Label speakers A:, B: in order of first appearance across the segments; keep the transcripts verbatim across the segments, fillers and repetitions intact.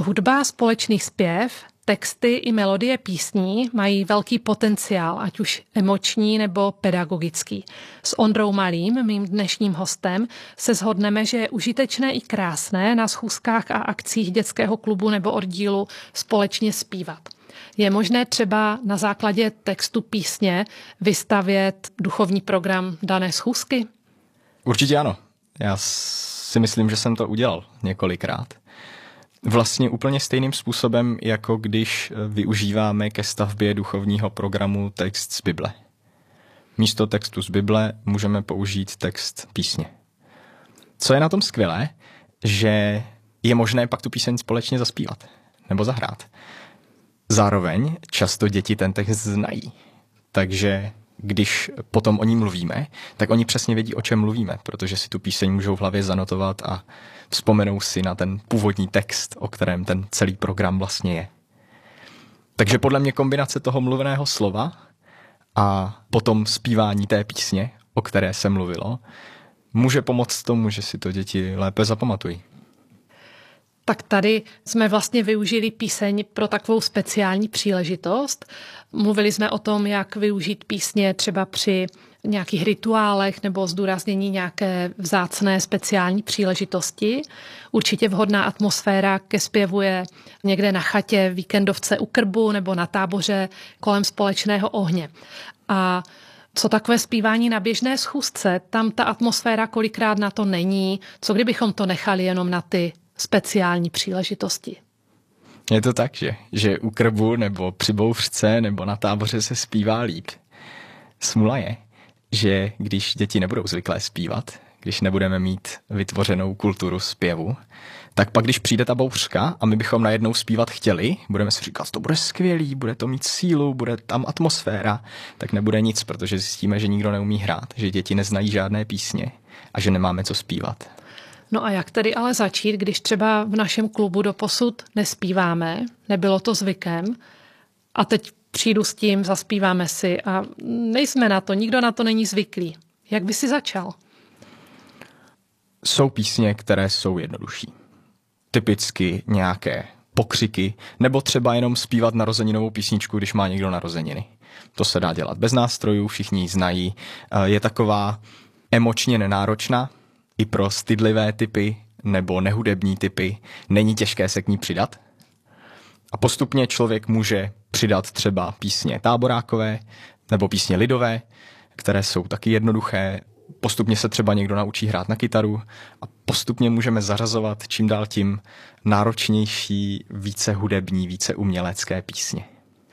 A: Hudba, společný zpěv, texty i melodie písní mají velký potenciál, ať už emoční nebo pedagogický. S Ondrou Malým, mým dnešním hostem, se shodneme, že je užitečné i krásné na schůzkách a akcích dětského klubu nebo oddílu společně zpívat. Je možné třeba na základě textu písně vystavět duchovní program dané schůzky?
B: Určitě ano. Já si myslím, že jsem to udělal několikrát. Vlastně úplně stejným způsobem, jako když využíváme ke stavbě duchovního programu text z Bible. Místo textu z Bible můžeme použít text písně. Co je na tom skvělé, že je možné pak tu píseň společně zaspívat nebo zahrát. Zároveň často děti ten text znají, takže když potom o ní mluvíme, tak oni přesně vědí, o čem mluvíme, protože si tu píseň můžou v hlavě zanotovat a vzpomenou si na ten původní text, o kterém ten celý program vlastně je. Takže podle mě kombinace toho mluveného slova a potom zpívání té písně, o které se mluvilo, může pomoct tomu, že si to děti lépe zapamatují.
A: Tak tady jsme vlastně využili píseň pro takovou speciální příležitost. Mluvili jsme o tom, jak využít písně třeba při nějakých rituálech nebo zdůraznění nějaké vzácné speciální příležitosti. Určitě vhodná atmosféra ke zpěvu je někde na chatě, víkendovce u krbu nebo na táboře kolem společného ohně. A co takové zpívání na běžné schůzce, tam ta atmosféra kolikrát na to není. Co kdybychom to nechali jenom na ty speciální příležitosti?
B: Je to tak, že, že u krbu nebo při bouřce nebo na táboře se zpívá líp. Smula je, že když děti nebudou zvyklé zpívat, když nebudeme mít vytvořenou kulturu zpěvu, tak pak, když přijde ta bouřka a my bychom najednou zpívat chtěli, budeme si říkat, to bude skvělý, bude to mít sílu, bude tam atmosféra, tak nebude nic, protože zjistíme, že nikdo neumí hrát, že děti neznají žádné písně a že nemáme co zpívat.
A: No a jak tedy ale začít, když třeba v našem klubu doposud nespíváme, nebylo to zvykem a teď přijdu s tím, zaspíváme si a nejsme na to, nikdo na to není zvyklý. Jak by si začal?
B: Jsou písně, které jsou jednodušší. Typicky nějaké pokřiky, nebo třeba jenom zpívat narozeninovou písničku, když má někdo narozeniny. To se dá dělat bez nástrojů, všichni ji znají. Je taková emočně nenáročná, i pro stydlivé typy nebo nehudební typy není těžké se k ní přidat. A postupně člověk může přidat třeba písně táborákové nebo písně lidové, které jsou taky jednoduché. Postupně se třeba někdo naučí hrát na kytaru a postupně můžeme zařazovat čím dál tím náročnější, více hudební, více umělecké písně.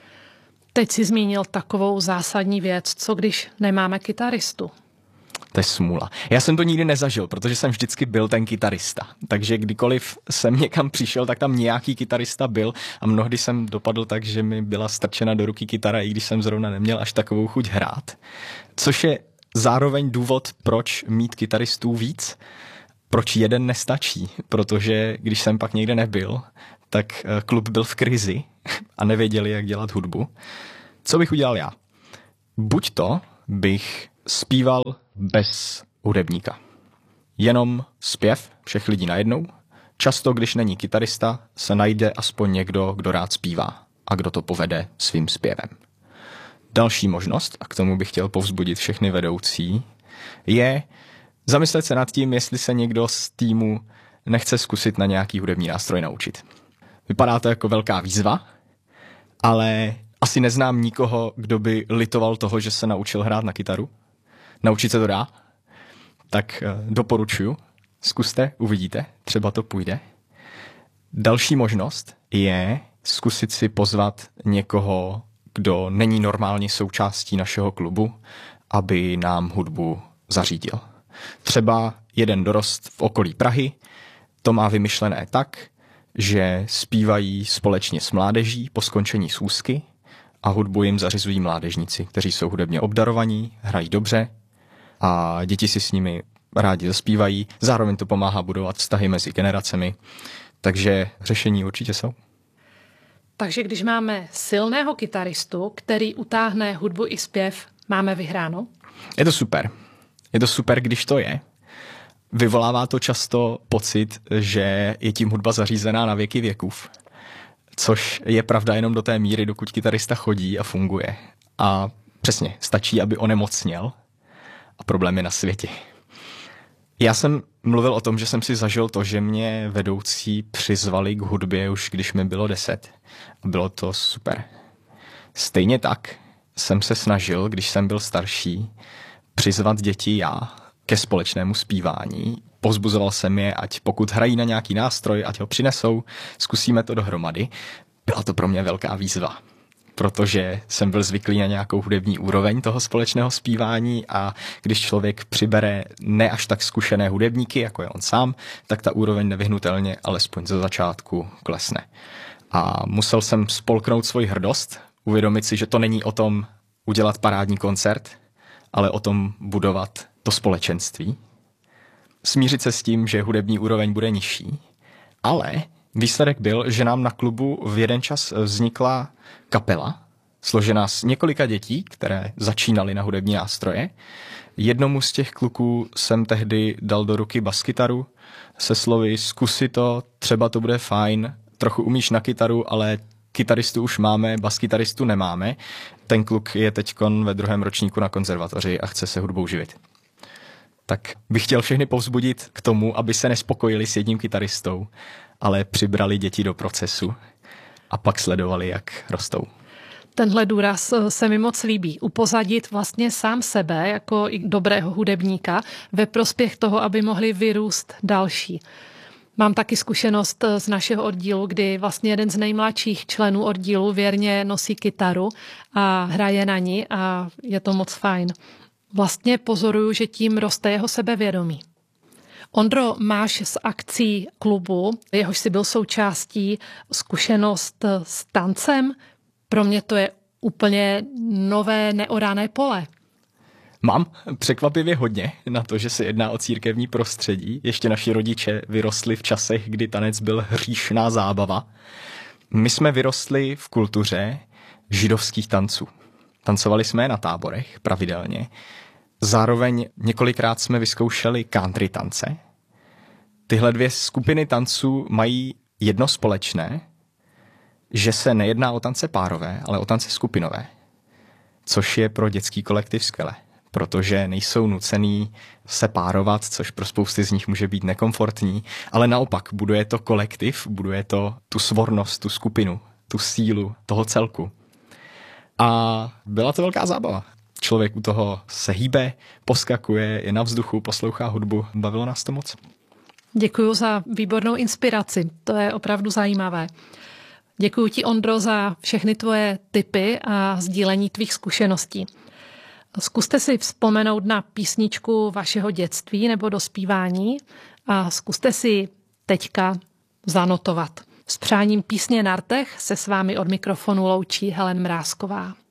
A: Teď jsi zmínil takovou zásadní věc, co když nemáme kytaristu?
B: To je smůla. Já jsem to nikdy nezažil, protože jsem vždycky byl ten kytarista. Takže kdykoliv jsem někam přišel, tak tam nějaký kytarista byl a mnohdy jsem dopadl tak, že mi byla strčena do ruky kytara, i když jsem zrovna neměl až takovou chuť hrát. Což je zároveň důvod, proč mít kytaristů víc, proč jeden nestačí, protože když jsem pak někde nebyl, tak klub byl v krizi a nevěděli, jak dělat hudbu. Co bych udělal já? Buď to bych zpíval bez hudebníka. Jenom zpěv všech lidí najednou. Často, když není kytarista, se najde aspoň někdo, kdo rád zpívá a kdo to povede svým zpěvem. Další možnost, a k tomu bych chtěl povzbudit všechny vedoucí, je zamyslet se nad tím, jestli se někdo z týmu nechce zkusit na nějaký hudební nástroj naučit. Vypadá to jako velká výzva, ale asi neznám nikoho, kdo by litoval toho, že se naučil hrát na kytaru. Naučit se to dá? Tak doporučuji. Zkuste, uvidíte, třeba to půjde. Další možnost je zkusit si pozvat někoho, kdo není normálně součástí našeho klubu, aby nám hudbu zařídil. Třeba jeden dorost v okolí Prahy to má vymyšlené tak, že zpívají společně s mládeží po skončení schůzky a hudbu jim zařizují mládežníci, kteří jsou hudebně obdarovaní, hrají dobře a děti si s nimi rádi zaspívají. Zároveň to pomáhá budovat vztahy mezi generacemi, takže řešení určitě jsou.
A: Takže když máme silného kytaristu, který utáhne hudbu i zpěv, máme vyhráno?
B: Je to super. Je to super, když to je. Vyvolává to často pocit, že je tím hudba zařízená na věky věkův. Což je pravda jenom do té míry, dokud kytarista chodí a funguje. A přesně, stačí, aby onemocněl a problém je na světě. Já jsem mluvil o tom, že jsem si zažil to, že mě vedoucí přizvali k hudbě už když mi bylo deset. A bylo to super. Stejně tak jsem se snažil, když jsem byl starší, přizvat děti já ke společnému zpívání. Povzbuzoval jsem je, ať pokud hrají na nějaký nástroj, ať ho přinesou, zkusíme to dohromady. Byla to pro mě velká výzva, protože jsem byl zvyklý na nějakou hudební úroveň toho společného zpívání a když člověk přibere ne až tak zkušené hudebníky, jako je on sám, tak ta úroveň nevyhnutelně alespoň ze začátku klesne. A musel jsem spolknout svoji hrdost, uvědomit si, že to není o tom udělat parádní koncert, ale o tom budovat to společenství. Smířit se s tím, že hudební úroveň bude nižší, ale výsledek byl, že nám na klubu v jeden čas vznikla kapela, složená z několika dětí, které začínaly na hudební nástroje. Jednomu z těch kluků jsem tehdy dal do ruky baskytaru se slovy zkusi to, třeba to bude fajn, trochu umíš na kytaru, ale kytaristu už máme, baskytaristu nemáme. Ten kluk je teďkon ve druhém ročníku na konzervatoři a chce se hudbou živit. Tak bych chtěl všechny povzbudit k tomu, aby se nespokojili s jedním kytaristou, ale přibrali děti do procesu a pak sledovali, jak rostou.
A: Tenhle důraz se mi moc líbí. Upozadit vlastně sám sebe jako i dobrého hudebníka ve prospěch toho, aby mohli vyrůst další. Mám taky zkušenost z našeho oddílu, kdy vlastně jeden z nejmladších členů oddílu věrně nosí kytaru a hraje na ní a je to moc fajn. Vlastně pozoruju, že tím roste jeho sebevědomí. Ondro, máš z akcí klubu, jehož jsi byl součástí, zkušenost s tancem? Pro mě to je úplně nové neorané pole.
B: Mám překvapivě hodně na to, že se jedná o církevní prostředí. Ještě naši rodiče vyrostli v časech, kdy tanec byl hříšná zábava. My jsme vyrostli v kultuře židovských tanců. Tancovali jsme na táborech pravidelně. Zároveň několikrát jsme vyzkoušeli country tance. Tyhle dvě skupiny tanců mají jedno společné, že se nejedná o tance párové, ale o tance skupinové. Což je pro dětský kolektiv skvělé, protože nejsou nucený se párovat, což pro spousty z nich může být nekomfortní, ale naopak buduje to kolektiv, buduje to tu svornost, tu skupinu, tu sílu toho celku. A byla to velká zábava. Člověk u toho se hýbe, poskakuje, je na vzduchu, poslouchá hudbu. Bavilo nás to moc.
A: Děkuju za výbornou inspiraci. To je opravdu zajímavé. Děkuju ti, Ondro, za všechny tvoje tipy a sdílení tvých zkušeností. Zkuste si vzpomenout na písničku vašeho dětství nebo dospívání a zkuste si teďka zanotovat. S přáním písně na rtech se s vámi od mikrofonu loučí Helen Mrázková.